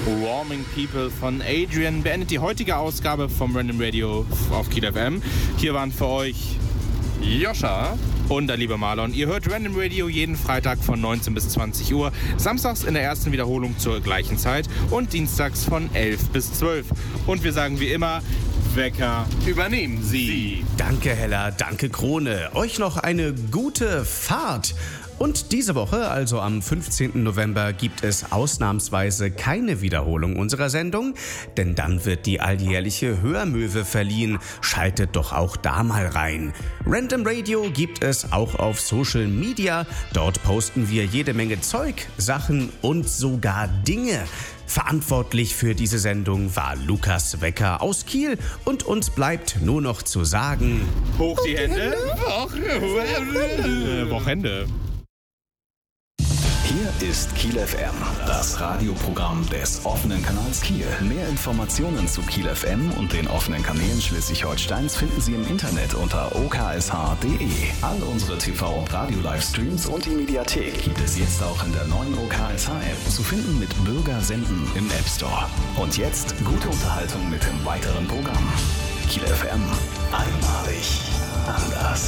Warming People von Adrian beendet die heutige Ausgabe vom Random Radio auf Kiel FM. Hier waren für euch Joscha und der liebe Marlon. Ihr hört Random Radio jeden Freitag von 19 bis 20 Uhr, samstags in der ersten Wiederholung zur gleichen Zeit und dienstags von 11 bis 12. Und wir sagen wie immer, Wecker, übernehmen Sie. Danke Hella, danke Krone. Euch noch eine gute Fahrt. Und diese Woche, also am 15. November, gibt es ausnahmsweise keine Wiederholung unserer Sendung, denn dann wird die alljährliche Hörmöwe verliehen. Schaltet doch auch da mal rein. Random Radio gibt es auch auf Social Media. Dort posten wir jede Menge Zeug, Sachen und sogar Dinge. Verantwortlich für diese Sendung war Lukas Wecker aus Kiel und uns bleibt nur noch zu sagen: Hoch die Hände. Wochenende. Hier ist Kiel FM, das Radioprogramm des offenen Kanals Kiel. Mehr Informationen zu Kiel FM und den offenen Kanälen Schleswig-Holsteins finden Sie im Internet unter oksh.de. All unsere TV- und Radio-Livestreams und die Mediathek gibt es jetzt auch in der neuen OKSH-App, zu finden mit Bürger senden im App Store. Und jetzt gute Unterhaltung mit dem weiteren Programm. Kiel FM, einmalig anders.